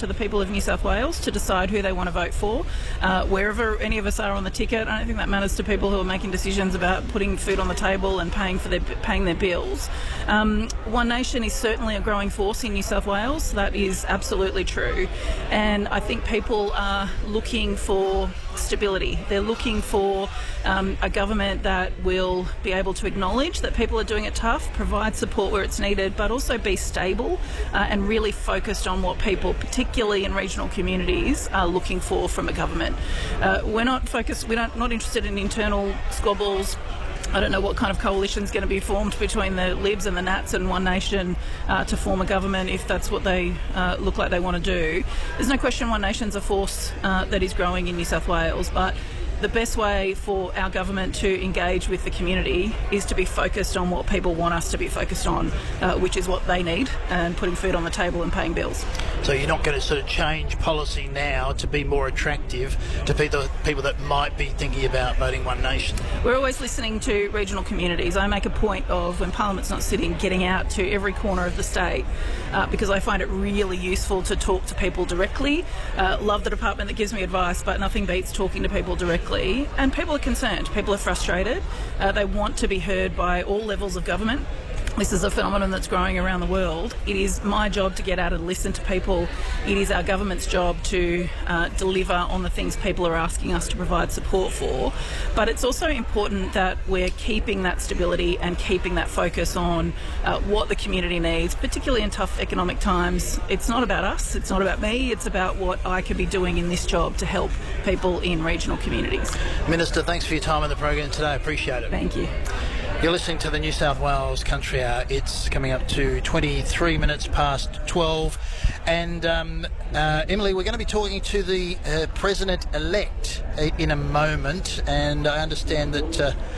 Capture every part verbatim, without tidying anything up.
to the people of New South Wales to decide who they want to vote for, uh, wherever any of us are on the ticket. I don't think that matters to people who are making decisions about putting food on the table and paying for their paying their bills. Um, One Nation is certainly a growing force in New South Wales. That is absolutely true. And I think people are looking for stability. They're looking for um, a government that will be able to acknowledge that people are doing it tough, provide support where it's needed, but also be stable uh, and really focused on what people, particularly in regional communities, are looking for from a government. Uh, we're not focused, we're not, not interested in internal squabbles. I don't know what kind of coalition is going to be formed between the Libs and the Nats and One Nation uh, to form a government if that's what they uh, look like they want to do. There's no question One Nation's a force uh, that is growing in New South Wales, but the best way for our government to engage with the community is to be focused on what people want us to be focused on, uh, which is what they need, and putting food on the table and paying bills. So you're not going to sort of change policy now to be more attractive to people, people that might be thinking about voting One Nation? We're always listening to regional communities. I make a point of, when Parliament's not sitting, getting out to every corner of the state uh, because I find it really useful to talk to people directly. Uh, love the department that gives me advice, but nothing beats talking to people directly. And people are concerned. People are frustrated. Uh, they want to be heard by all levels of government. This is a phenomenon that's growing around the world. It is my job to get out and listen to people. It is our government's job to uh, deliver on the things people are asking us to provide support for. But it's also important that we're keeping that stability and keeping that focus on uh, what the community needs, particularly in tough economic times. It's not about us, it's not about me, it's about what I could be doing in this job to help people in regional communities. Minister, thanks for your time on the program today. I appreciate it. Thank you. You're listening to the New South Wales Country Hour. It's coming up to twenty-three minutes past twelve. And um, uh, Emily, we're going to be talking to the uh, President-elect in a moment. And I understand that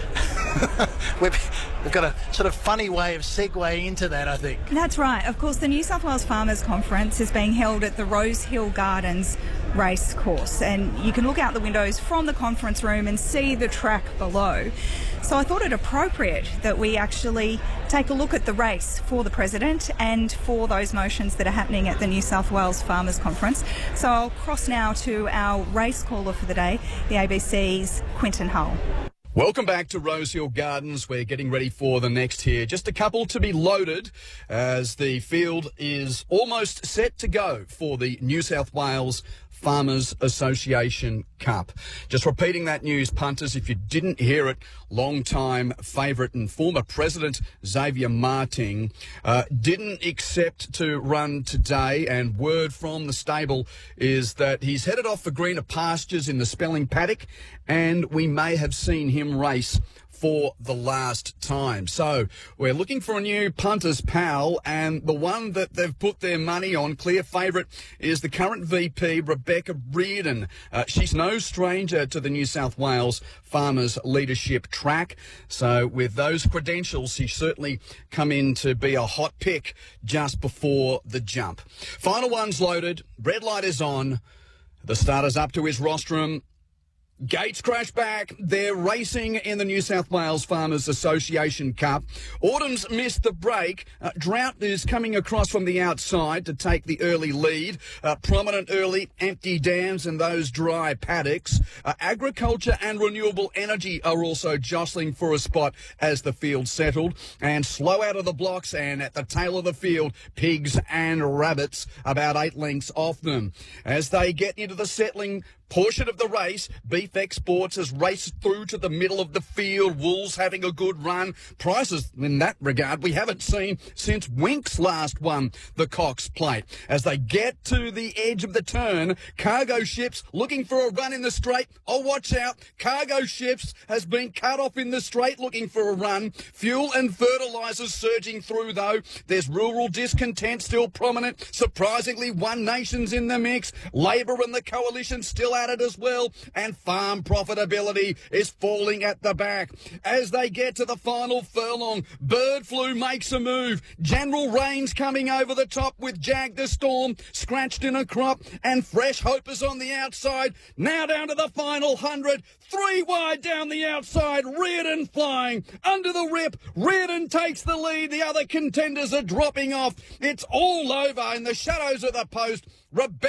uh, we've, we've got a sort of funny way of segueing into that, I think. That's right. Of course, the New South Wales Farmers Conference is being held at the Rose Hill Gardens race course, and you can look out the windows from the conference room and see the track below. So I thought it appropriate that we actually take a look at the race for the President and for those motions that are happening at the New South Wales Farmers Conference. So I'll cross now to our race caller for the day, the A B C's Quinton Hull. Welcome back to Rose Hill Gardens. We're getting ready for the next here. Just a couple to be loaded as the field is almost set to go for the New South Wales Farmers Association Cup. Just repeating that news, punters, if you didn't hear it, long-time favourite and former President Xavier Martin uh, didn't accept to run today, and word from the stable is that he's headed off for greener pastures in the Spelling Paddock, and we may have seen him race for the last time. So we're looking for a new punter's pal, and the one that they've put their money on, clear favourite, is the current V P, Rebecca Reardon. Uh, she's no stranger to the New South Wales Farmers Leadership track. So with those credentials, she's certainly come in to be a hot pick just before the jump. Final one's loaded. Red light is on. The starter's up to his rostrum. Gates crash back. They're racing in the New South Wales Farmers Association Cup. Autumn's missed the break. Uh, Drought is coming across from the outside to take the early lead. Uh, prominent early, empty dams and those dry paddocks. Uh, agriculture and renewable energy are also jostling for a spot as the field settled. And slow out of the blocks and at the tail of the field, pigs and rabbits about eight lengths off them. As they get into the settling portion of the race, Beef Exports has raced through to the middle of the field. Wool's having a good run. Prices in that regard we haven't seen since Winks last won the Cox Plate. As they get to the edge of the turn, Cargo Ships looking for a run in the straight. Oh, watch out. Cargo Ships has been cut off in the straight looking for a run. Fuel and fertilisers surging through, though. There's rural discontent still prominent. Surprisingly, One Nation's in the mix. Labor and the Coalition still at it as well, and farm profitability is falling at the back. As they get to the final furlong, Bird Flu makes a move. General Rains coming over the top with Jag the Storm scratched in a crop, and Fresh Hope is on the outside. Now down to the final hundred, three wide down the outside. Reardon flying under the rip. Reardon takes the lead. The other contenders are dropping off. It's all over in the shadows of the post. Rebecca